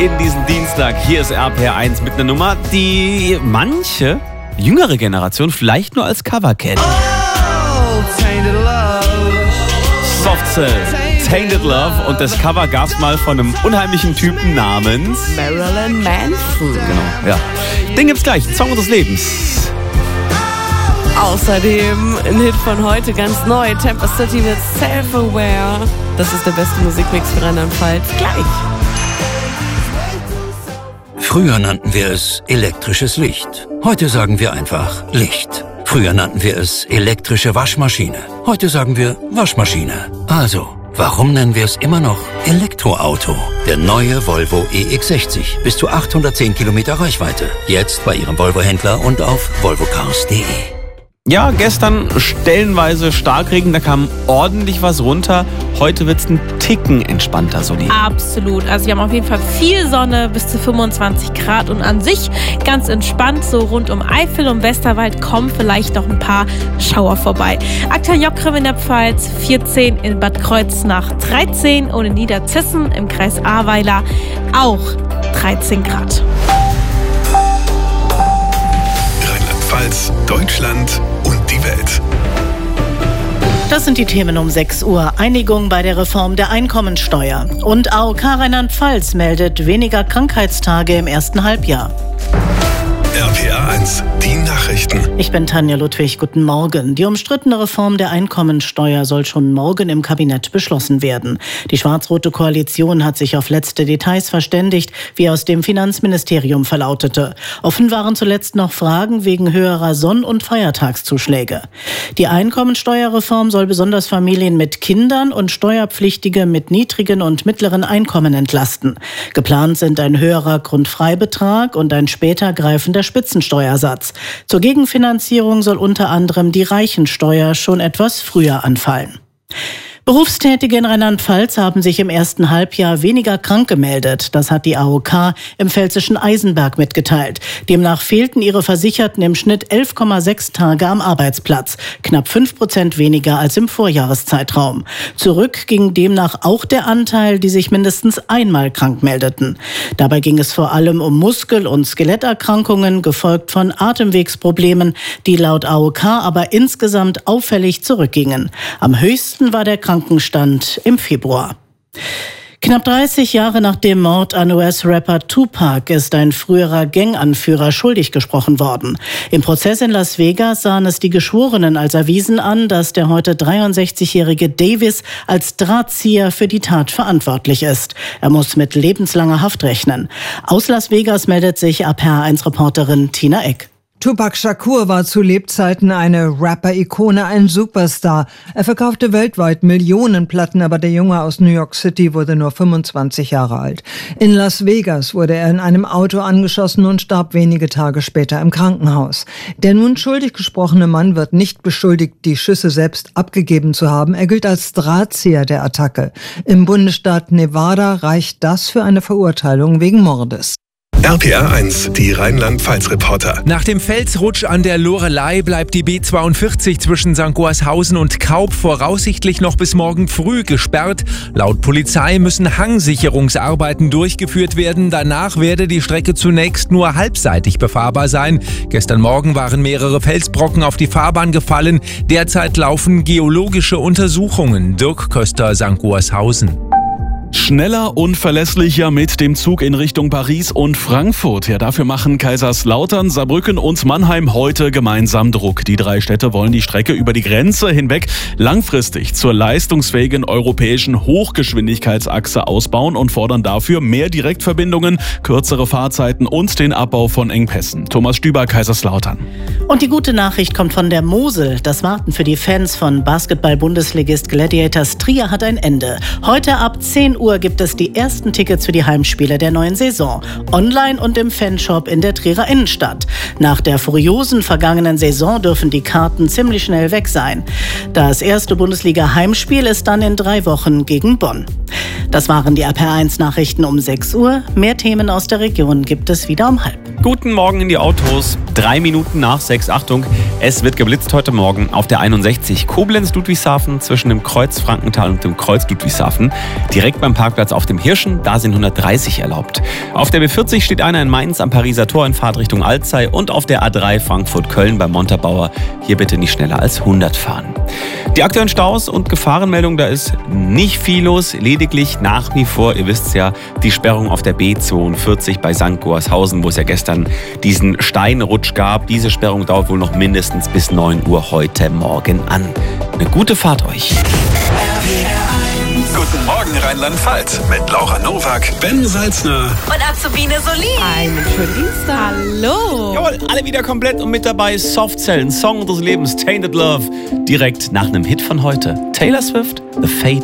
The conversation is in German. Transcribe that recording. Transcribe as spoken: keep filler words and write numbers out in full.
in diesen Dienstag. Hier ist R P R eins mit einer Nummer, die manche jüngere Generation vielleicht nur als Cover kennt. Oh, Tainted Love. Soft Cell, Tainted Love. Und das Cover gab es mal von einem unheimlichen Typen namens Marilyn Manson. Genau, ja. Den gibt's gleich, Song unseres Lebens. Außerdem ein Hit von heute, ganz neu, Tampa City mit Self-Aware. Das ist der beste Musikmix für Rheinland-Pfalz. Gleich. Früher nannten wir es elektrisches Licht. Heute sagen wir einfach Licht. Früher nannten wir es elektrische Waschmaschine. Heute sagen wir Waschmaschine. Also, warum nennen wir es immer noch Elektroauto? Der neue Volvo E X sechzig. Bis zu achthundertzehn Kilometer Reichweite. Jetzt bei Ihrem Volvo-Händler und auf volvo cars punkt de. Ja, gestern stellenweise Starkregen, da kam ordentlich was runter. Heute wird's ein Ticken entspannter, so die. Absolut. Also wir haben auf jeden Fall viel Sonne, bis zu fünfundzwanzig Grad und an sich ganz entspannt. So rund um Eifel und Westerwald kommen vielleicht noch ein paar Schauer vorbei. Aktuell Jockgrimm in der Pfalz, vierzehn, in Bad Kreuznach dreizehn und in Niederzissen im Kreis Ahrweiler auch dreizehn Grad. Rheinland-Pfalz, Deutschland und die Welt. Das sind die Themen um sechs Uhr. Einigung bei der Reform der Einkommensteuer. Und A O K Rheinland-Pfalz meldet weniger Krankheitstage im ersten Halbjahr. R P R eins, die Nachrichten. Ich bin Tanja Ludwig, guten Morgen. Die umstrittene Reform der Einkommensteuer soll schon morgen im Kabinett beschlossen werden. Die schwarz-rote Koalition hat sich auf letzte Details verständigt, wie aus dem Finanzministerium verlautete. Offen waren zuletzt noch Fragen wegen höherer Sonn- und Feiertagszuschläge. Die Einkommensteuerreform soll besonders Familien mit Kindern und Steuerpflichtige mit niedrigen und mittleren Einkommen entlasten. Geplant sind ein höherer Grundfreibetrag und ein später greifender Spitzensteuersatz. Zur Gegenfinanzierung soll unter anderem die Reichensteuer schon etwas früher anfallen. Berufstätige in Rheinland-Pfalz haben sich im ersten Halbjahr weniger krank gemeldet. Das hat die A O K im pfälzischen Eisenberg mitgeteilt. Demnach fehlten ihre Versicherten im Schnitt elf Komma sechs Tage am Arbeitsplatz. Knapp fünf Prozent weniger als im Vorjahreszeitraum. Zurück ging demnach auch der Anteil, die sich mindestens einmal krank meldeten. Dabei ging es vor allem um Muskel- und Skeletterkrankungen, gefolgt von Atemwegsproblemen, die laut A O K aber insgesamt auffällig zurückgingen. Am höchsten war der Krankenstand im Februar. Knapp dreißig Jahre nach dem Mord an U S-Rapper Tupac ist ein früherer Ganganführer schuldig gesprochen worden. Im Prozess in Las Vegas sahen es die Geschworenen als erwiesen an, dass der heute dreiundsechzigjährige Davis als Drahtzieher für die Tat verantwortlich ist. Er muss mit lebenslanger Haft rechnen. Aus Las Vegas meldet sich R P R eins-Reporterin Tina Eck. Tupac Shakur war zu Lebzeiten eine Rapper-Ikone, ein Superstar. Er verkaufte weltweit Millionen Platten, aber der Junge aus New York City wurde nur fünfundzwanzig Jahre alt. In Las Vegas wurde er in einem Auto angeschossen und starb wenige Tage später im Krankenhaus. Der nun schuldig gesprochene Mann wird nicht beschuldigt, die Schüsse selbst abgegeben zu haben. Er gilt als Drahtzieher der Attacke. Im Bundesstaat Nevada reicht das für eine Verurteilung wegen Mordes. R P R eins, die Rheinland-Pfalz-Reporter. Nach dem Felsrutsch an der Loreley bleibt die B zweiundvierzig zwischen Sankt Goarshausen und Kaub voraussichtlich noch bis morgen früh gesperrt. Laut Polizei müssen Hangsicherungsarbeiten durchgeführt werden. Danach werde die Strecke zunächst nur halbseitig befahrbar sein. Gestern Morgen waren mehrere Felsbrocken auf die Fahrbahn gefallen. Derzeit laufen geologische Untersuchungen. Dirk Köster, Sankt Goarshausen. Schneller und verlässlicher mit dem Zug in Richtung Paris und Frankfurt. Ja, dafür machen Kaiserslautern, Saarbrücken und Mannheim heute gemeinsam Druck. Die drei Städte wollen die Strecke über die Grenze hinweg langfristig zur leistungsfähigen europäischen Hochgeschwindigkeitsachse ausbauen und fordern dafür mehr Direktverbindungen, kürzere Fahrzeiten und den Abbau von Engpässen. Thomas Stüber, Kaiserslautern. Und die gute Nachricht kommt von der Mosel. Das Warten für die Fans von Basketball-Bundesligist Gladiators Trier hat ein Ende. Heute ab zehn Uhr gibt es die ersten Tickets für die Heimspiele der neuen Saison. Online und im Fanshop in der Trierer Innenstadt. Nach der furiosen vergangenen Saison dürfen die Karten ziemlich schnell weg sein. Das erste Bundesliga-Heimspiel ist dann in drei Wochen gegen Bonn. Das waren die R P R eins Nachrichten um sechs Uhr. Mehr Themen aus der Region gibt es wieder um halb. Guten Morgen in die Autos. Drei Minuten nach sechs. Achtung, es wird geblitzt heute Morgen auf der einundsechzig Koblenz-Ludwigshafen zwischen dem Kreuz Frankenthal und dem Kreuz Ludwigshafen. Direkt beim Parkplatz auf dem Hirschen, da sind hundertdreißig erlaubt. Auf der B vierzig steht einer in Mainz am Pariser Tor in Fahrtrichtung Alzey und auf der A drei Frankfurt-Köln beim Montabaur. Hier bitte nicht schneller als hundert fahren. Die aktuellen Staus und Gefahrenmeldung, da ist nicht viel los, lediglich nach wie vor, ihr wisst ja, die Sperrung auf der B zweiundvierzig bei Sankt Goarshausen, wo es ja gestern diesen Steinrutsch gab. Diese Sperrung dauert wohl noch mindestens bis neun Uhr heute Morgen an. Eine gute Fahrt euch. Guten Morgen Rheinland-Pfalz mit Laura Nowak, Ben Salzner Und Azubine Solin. Einen schönen Dienstag. Hallo. Jawohl, alle wieder komplett und mit dabei Softcell, ein Song des Lebens, Tainted Love, direkt nach einem Hit von heute. Taylor Swift, The Fate